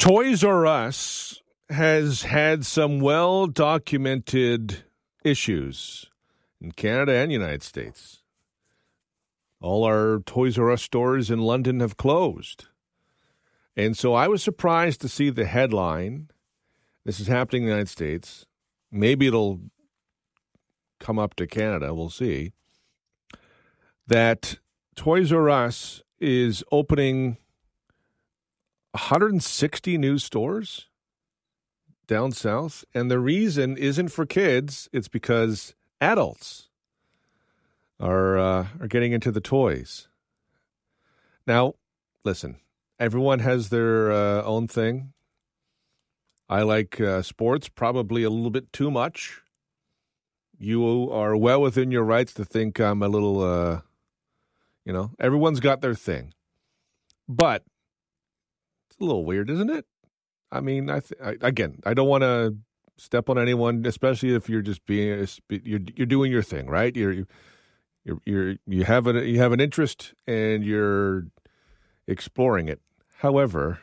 Toys R Us has had some well-documented issues in Canada and United States. All our Toys R Us stores in London have closed. And so I was surprised to see the headline. This is happening in the United States. Maybe it'll come up to Canada. We'll see. That Toys R Us is opening 160 new stores down south. And the reason isn't for kids. It's because adults are getting into the toys. Now, listen, everyone has their own thing. I like sports probably a little bit too much. You are well within your rights to think I'm a little, everyone's got their thing. But it's a little weird, isn't it? I mean, again, I don't want to step on anyone, especially if you're just you're doing your thing, right? You have an interest and you're exploring it. However,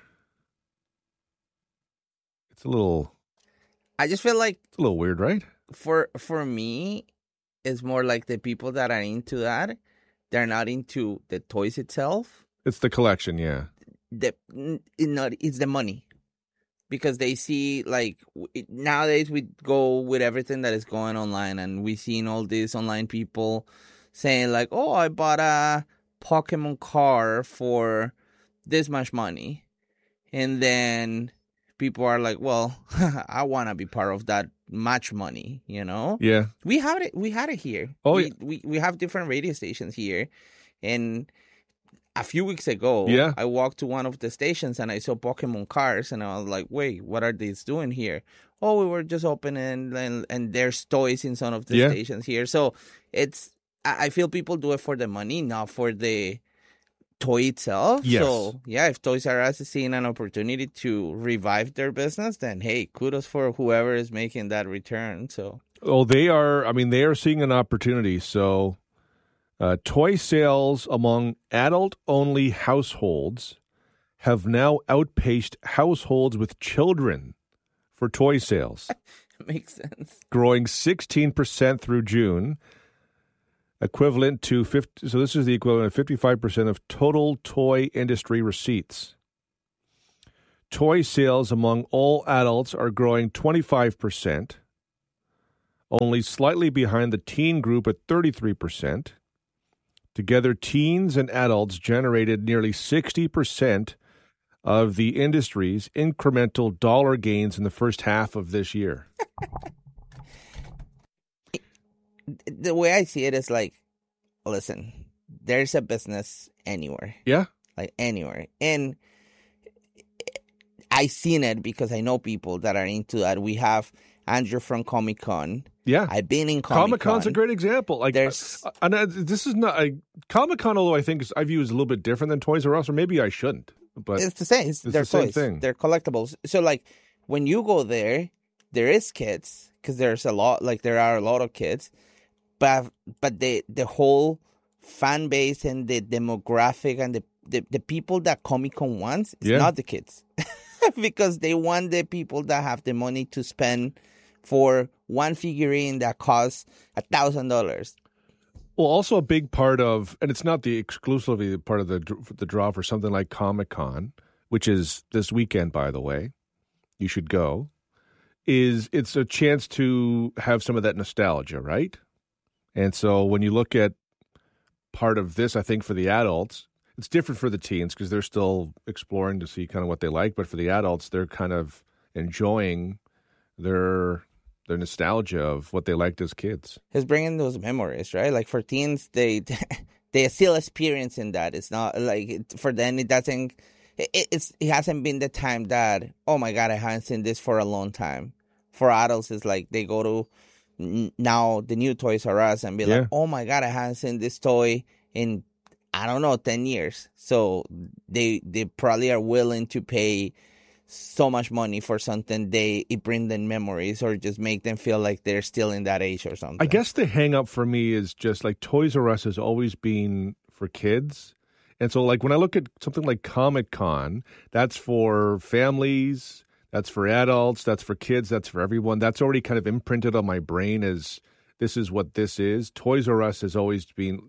it's a little. I just feel like it's a little weird, right? For me, it's more like the people that are into that, they're not into the toys itself. It's the collection, yeah. It's the money. Because they see, like, nowadays we go with everything that is going online, and we've seen all these online people saying, like, oh, I bought a Pokemon card for this much money. And then people are like, well, I want to be part of that much money, you know? Yeah. We had it here. Oh, we have different radio stations here. And a few weeks ago, yeah, I walked to one of the stations and I saw Pokemon cards, and I was like, wait, what are these doing here? Oh, we were just opening, and there's toys in some of the stations here. So I feel people do it for the money, not for the toy itself. Yes. So, yeah, if Toys R Us is seeing an opportunity to revive their business, then, hey, kudos for whoever is making that return. So, they are seeing an opportunity. So, toy sales among adult-only households have now outpaced households with children for toy sales. Makes sense. Growing 16% through June, equivalent to 50. So this is the equivalent of 55% of total toy industry receipts. Toy sales among all adults are growing 25%, only slightly behind the teen group at 33%. Together, teens and adults generated nearly 60% of the industry's incremental dollar gains in the first half of this year. The way I see it is like, listen, there's a business anywhere. Yeah. Like anywhere. And I seen it because I know people that are into that. We have Andrew from Comic-Con. Yeah. I've been in Comic-Con. Comic-Con's a great example. Like, this is not Comic-Con, although I think I view is a little bit different than Toys R Us, or maybe I shouldn't. But it's the same. It's the same toys. thing. They're collectibles. So, like, when you go there is kids, because there are a lot of kids, but the whole fan base and the demographic and the people that Comic-Con wants is not the kids. Because they want the people that have the money to spend for one figurine that costs $1,000. Well, also a big part of, and it's not the exclusively part of the draw for something like Comic-Con, which is this weekend, by the way. You should go. It's a chance to have some of that nostalgia, right? And so when you look at part of this, I think for the adults, it's different for the teens because they're still exploring to see kind of what they like. But for the adults, they're kind of enjoying their nostalgia of what they liked as kids. It's bringing those memories, right? Like for teens, they still experiencing that. It's not like for them, it doesn't. It hasn't been the time that, oh my God, I haven't seen this for a long time. For adults, it's like they go to now the new Toys R Us and be like, oh my God, I haven't seen this toy in, I don't know, 10 years. So they probably are willing to pay so much money for something it bring them memories or just make them feel like they're still in that age or something. I guess the hang up for me is just like Toys R Us has always been for kids. And so, like, when I look at something like Comic-Con, that's for families, that's for adults, that's for kids, that's for everyone. That's already kind of imprinted on my brain as this is what this is. Toys R Us has always been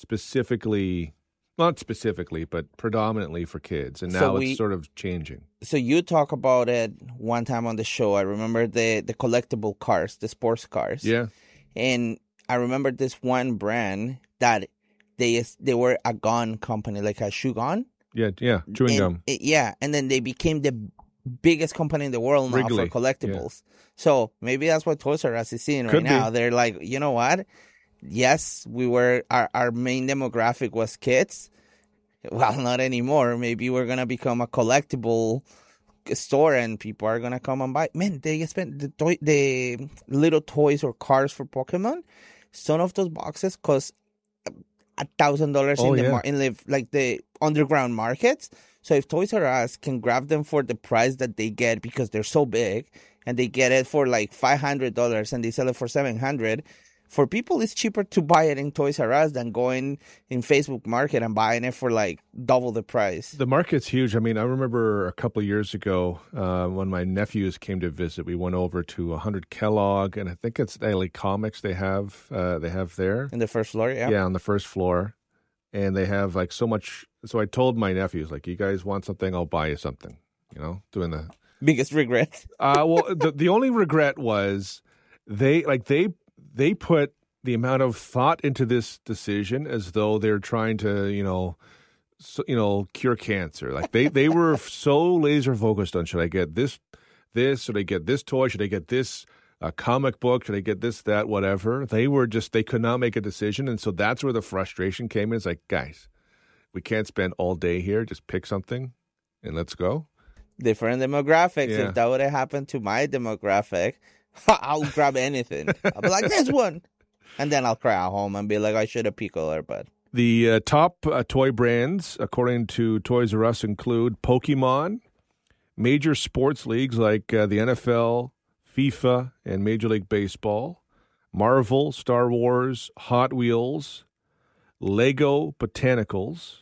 not specifically, but predominantly for kids. And now it's sort of changing. So you talk about it one time on the show. I remember the collectible cars, the sports cars. Yeah. And I remember this one brand that they were a gun company, like a chew gun. Yeah, chewing gum. And then they became the biggest company in the world now Wrigley. for collectibles. Yeah. So maybe that's what Toys R Us is seeing right now. They're like, you know what? Yes, our main demographic was kids. Well, not anymore. Maybe we're going to become a collectible store and people are going to come and buy. Man, they spent the little toys or cars for Pokemon. Some of those boxes cost $1,000 in the underground markets. So if Toys R Us can grab them for the price that they get because they're so big and they get it for like $500 and they sell it for $700, for people, it's cheaper to buy it in Toys R Us than going in Facebook Market and buying it for like double the price. The market's huge. I mean, I remember a couple of years ago when my nephews came to visit, we went over to 100 Kellogg, and I think it's LA Comics they have there. In the first floor, yeah? Yeah, on the first floor. And they have like so much. So I told my nephews, like, you guys want something, I'll buy you something. You know, doing the biggest regret. Well, the only regret was they put the amount of thought into this decision as though they're trying to, cure cancer. Like they were so laser focused on, should I get this, should I get this toy, should I get this comic book, should I get this, that, whatever. They could not make a decision. And so that's where the frustration came in. It's like, guys, we can't spend all day here. Just pick something and let's go. Different demographics. Yeah. If that would have happened to my demographic, I'll grab anything. I'll be like, this one. And then I'll cry at home and be like, I should have picked her, but. The top toy brands, according to Toys R Us, include Pokemon, major sports leagues like the NFL, FIFA, and Major League Baseball, Marvel, Star Wars, Hot Wheels, Lego Botanicals,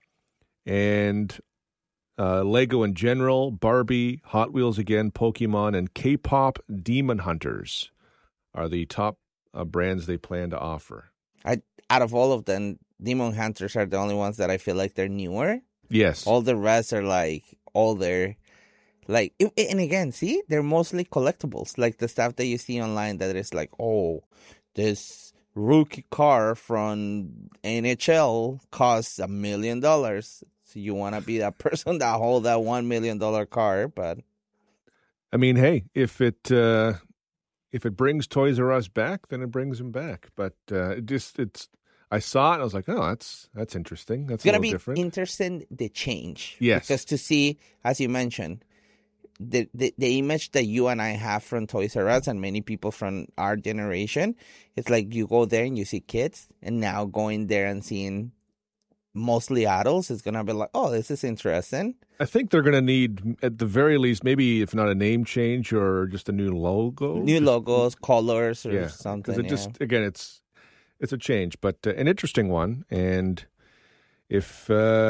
and Lego in general, Barbie, Hot Wheels again, Pokemon, and K-pop Demon Hunters are the top brands they plan to offer. Out of all of them, Demon Hunters are the only ones that I feel like they're newer. Yes. All the rest are like older. Like, and again, see, they're mostly collectibles. Like the stuff that you see online that is like, oh, this rookie car from NHL costs $1 million. So you want to be that person that hold that $1 million car, but I mean, hey, if it brings Toys R Us back, then it brings them back. But I saw it and I was like, oh, that's interesting. That's a little different. It's gonna be interesting the change. Yes, because to see, as you mentioned, the image that you and I have from Toys R Us and many people from our generation, it's like you go there and you see kids, and now going there and seeing mostly adults is going to be like, oh, this is interesting. I think they're going to need, at the very least, maybe if not a name change or just a new logo. New logos, colors, or something. Because again, it's a change, but an interesting one. And if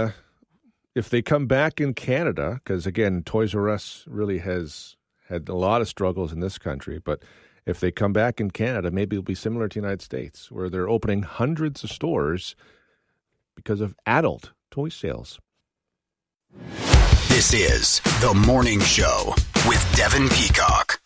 they come back in Canada, because again, Toys R Us really has had a lot of struggles in this country, but if they come back in Canada, maybe it'll be similar to the United States, where they're opening hundreds of stores because of adult toy sales. This is The Morning Show with Devin Peacock.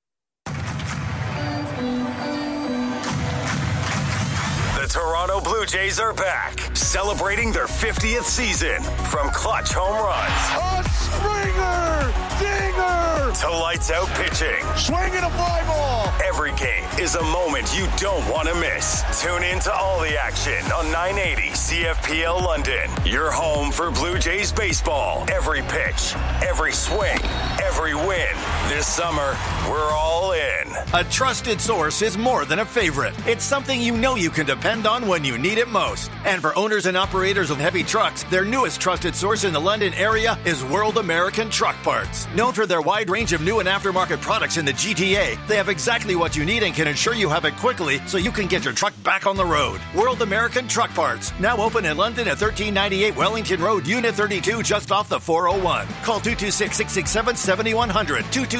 The Toronto Blue Jays are back, celebrating their 50th season. From clutch home runs, a Springer dinger, to lights out pitching, swinging a fly ball. Every game is a moment you don't want to miss. Tune in to all the action on 980 CFPL London. Your home for Blue Jays baseball. Every pitch, every swing, every win. This summer, we're all in. A trusted source is more than a favorite. It's something you know you can depend on when you need it most. And for owners and operators of heavy trucks, their newest trusted source in the London area is World American Truck Parts. Known for their wide range range of new and aftermarket products in the GTA, they have exactly what you need and can ensure you have it quickly so you can get your truck back on the road. World American Truck Parts, now open in London at 1398 Wellington Road, Unit 32, just off the 401. Call 226-667-7100,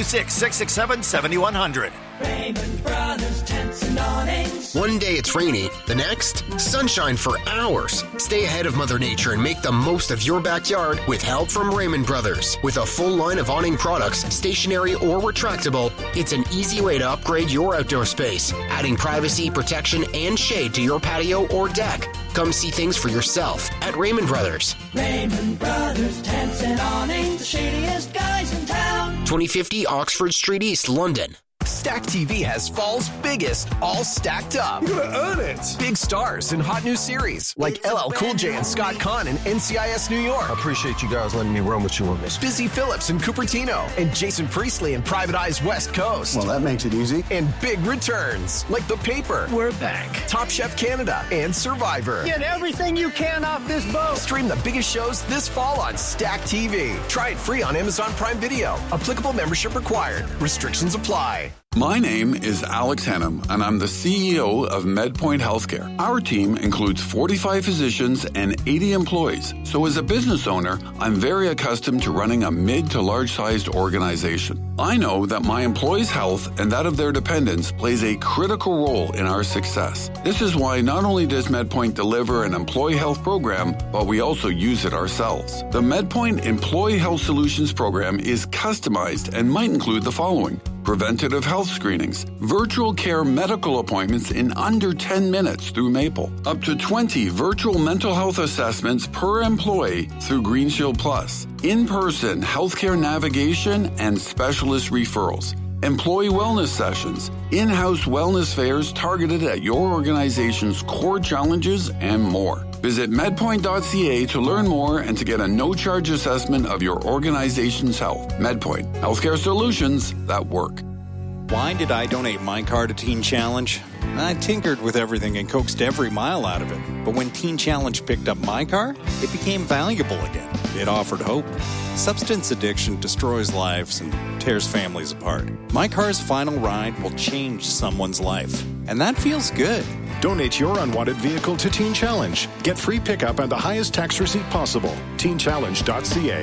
226-667-7100. Raymond Brothers Tents and Awnings. One day it's rainy, the next, sunshine for hours. Stay ahead of Mother Nature and make the most of your backyard with help from Raymond Brothers. With a full line of awning products, stationary or retractable, it's an easy way to upgrade your outdoor space, adding privacy, protection, and shade to your patio or deck. Come see things for yourself at Raymond Brothers. Raymond Brothers Tents and Awnings, the shadiest guys in town. 2050 Oxford Street East, London. Stack TV has fall's biggest, all stacked up. You're gonna earn it. Big stars in hot new series like LL Cool J and Scott Conn in NCIS New York. I appreciate you guys letting me run with you on this. Busy Phillips in Cupertino and Jason Priestley in Private Eye's West Coast. Well, that makes it easy. And big returns like The Paper. We're back. Top Chef Canada and Survivor. Get everything you can off this boat. Stream the biggest shows this fall on Stack TV. Try it free on Amazon Prime Video. Applicable membership required. Restrictions apply. My name is Alex Hannum, and I'm the CEO of MedPoint Healthcare. Our team includes 45 physicians and 80 employees. So as a business owner, I'm very accustomed to running a mid to large-sized organization. I know that my employees' health and that of their dependents plays a critical role in our success. This is why not only does MedPoint deliver an employee health program, but we also use it ourselves. The MedPoint Employee Health Solutions program is customized and might include the following: preventative health screenings, virtual care medical appointments in under 10 minutes through Maple, up to 20 virtual mental health assessments per employee through Green Shield Plus, in-person healthcare navigation and specialist referrals, employee wellness sessions, in-house wellness fairs targeted at your organization's core challenges, and more. Visit medpoint.ca to learn more and to get a no-charge assessment of your organization's health. MedPoint, healthcare solutions that work. Why did I donate my car to Teen Challenge? I tinkered with everything and coaxed every mile out of it. But when Teen Challenge picked up my car, it became valuable again. It offered hope. Substance addiction destroys lives and tears families apart. My car's final ride will change someone's life. And that feels good. Donate your unwanted vehicle to Teen Challenge. Get free pickup and the highest tax receipt possible. TeenChallenge.ca.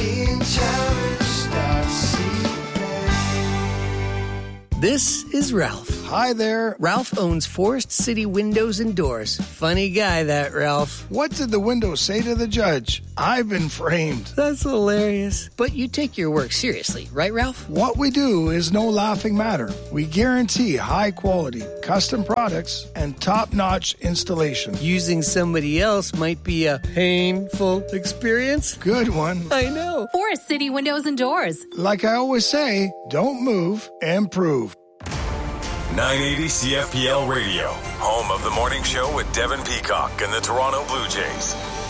TeenChallenge.ca. This is Ralph. Hi there. Ralph owns Forest City Windows and Doors. Funny guy, that Ralph. What did the window say to the judge? I've been framed. That's hilarious. But you take your work seriously, right, Ralph? What we do is no laughing matter. We guarantee high quality, custom products, and top-notch installation. Using somebody else might be a painful experience. Good one. I know. Forest City Windows and Doors. Like I always say, don't move, improve. 980 CFPL Radio, home of the morning show with Devin Peacock and the Toronto Blue Jays.